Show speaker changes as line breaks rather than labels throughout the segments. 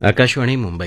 आकाशवाणी मुंबई.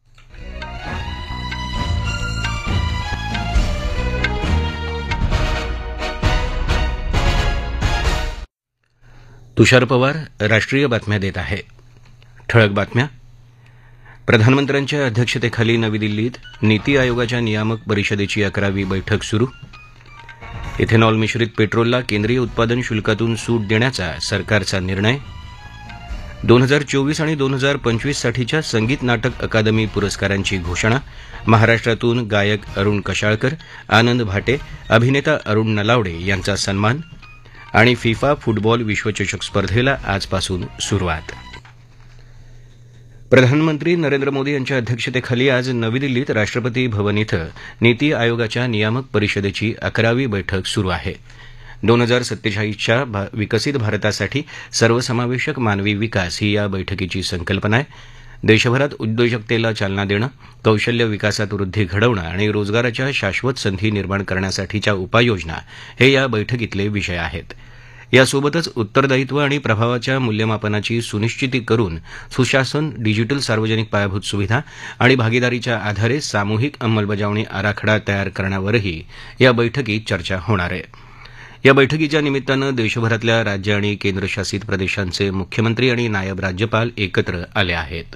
तुषार पवार राष्ट्रीय बातम्या देत आहे. ठळक बातम्या. प्रधानमंत्र्यांच्या अध्यक्षतेखाली नवी दिल्लीत नीती आयोगाच्या नियामक परिषदेची 11वी बैठक सुरू. इथेनॉल मिश्रित पेट्रोलला केंद्रीय उत्पादन शुल्कातून सूट देण्याचा सरकारचा निर्णय. 2024 आणि 2025 साठीच्या संगीत नाटक अकादमी पुरस्कारांची घोषणा. महाराष्ट्रातून गायक अरुण कशाळकर, आनंद भाटे, अभिनेता अरुण नलावडे यांचा सन्मान. आणि फिफा फुटबॉल विश्वचषक स्पर्धेला आजपासून सुरुवात. प्रधानमंत्री नरेंद्र मोदी यांच्या अध्यक्षतेखाली आज नवी दिल्लीत राष्ट्रपती भवन इथं नीती आयोगाच्या नियामक परिषदेची 11वी बैठक सुरू आहे. 2047च्या विकसित भारतासाठी सर्वसमावेशक मानवी विकास ही या बैठकीची संकल्पना आहे. देशभरात उद्योजकतेला चालना देणं, कौशल्य विकासात वृद्धी घडवणं आणि रोजगाराच्या शाश्वत संधी निर्माण करण्यासाठीच्या उपाययोजना हे या बैठकीतले विषय आहेत. यासोबतच उत्तरदायित्व आणि प्रभावाच्या मूल्यमापनाची सुनिश्चिती करून सुशासन, डिजिटल सार्वजनिक पायाभूत सुविधा आणि भागीदारीच्या आधारे सामूहिक अंमलबजावणी आराखडा तयार करण्यावरही या बैठकीत चर्चा होणार आहे. या बैठकीच्या निमित्तानं देशभरातल्या राज्य आणि केंद्रशासित प्रदेशांचे मुख्यमंत्री आणि नायब राज्यपाल एकत्र आले आहेत.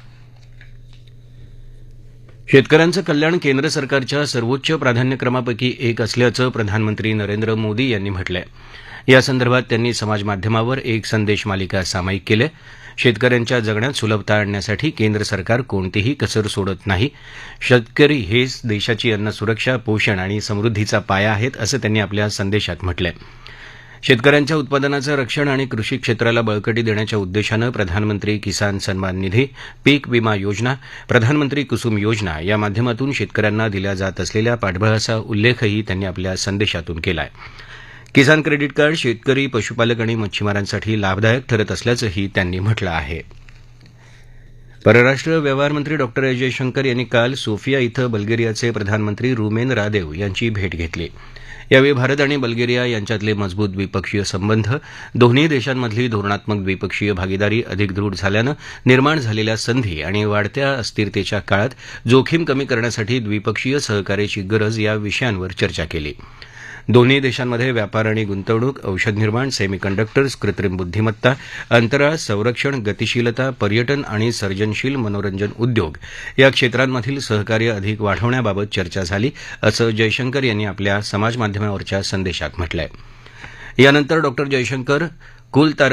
शेतकऱ्यांचं कल्याण केंद्र सरकारच्या सर्वोच्च प्राधान्यक्रमापैकी एक असल्याचं प्रधानमंत्री नरेंद्र मोदी यांनी म्हटलंय. यासंदर्भात त्यांनी समाजमाध्यमावर एक संदेश मालिका सामायिक केली. शेतकऱ्यांच्या जगण्यात सुलभता आणण्यासाठी केंद्र सरकार कोणतीही कसर सोडत नाही. शेतकरी हेच देशाची अन्न सुरक्षा, पोषण आणि समृद्धीचा पाया आहेत, असं त्यांनी आपल्या संदेशात म्हटलंय. शेतकऱ्यांच्या उत्पादनाचं रक्षण आणि कृषी क्षेत्राला बळकटी देण्याच्या उद्देशानं प्रधानमंत्री किसान सन्मान निधी, पीक विमा योजना, प्रधानमंत्री कुसुम योजना या माध्यमातून शेतकऱ्यांना दिल्या जात असलेल्या पाठबळाचा उल्लेखही त्यांनी आपल्या संदेशातून केलाय. किसान क्रेडिट कार्ड शेतकरी, पशुपालक आणि मच्छीमारांसाठी लाभदायक ठरत असल्याचंही त्यांनी म्हटलं आहे. परराष्ट्र व्यवहार मंत्री डॉ. एस. जयशंकर यांनी काल सोफिया इथं बल्गेरियाचे प्रधानमंत्री रुमेन रादेव यांची भेट घेतली. यावेळी भारत आणि बल्गेरिया यांच्यातले मजबूत द्विपक्षीय संबंध, दोन्ही देशांमधली धोरणात्मक द्विपक्षीय भागीदारी अधिक दृढ झाल्यानं निर्माण झालेल्या संधी आणि वाढत्या अस्थिरतेच्या काळात जोखीम कमी करण्यासाठी द्विपक्षीय सहकार्याची गरज या विषयांवर चर्चा केली. दोन्ही देशांमध्ये व्यापार आणि गुंतवणूक, औषध निर्माण, सेमीकंडक्टर्स, कृत्रिम बुद्धिमत्ता, अंतराळ, संरक्षण, गतिशीलता, पर्यटन आणि सर्जनशील मनोरंजन उद्योग या क्षेत्रांमधील सहकार्य अधिक वाढवण्याबाबत चर्चा झाली, असं जयशंकर यांनी आपल्या समाजमाध्यमावरच्या संदेशात म्हटलंय. यानंतर डॉ. जयशंकर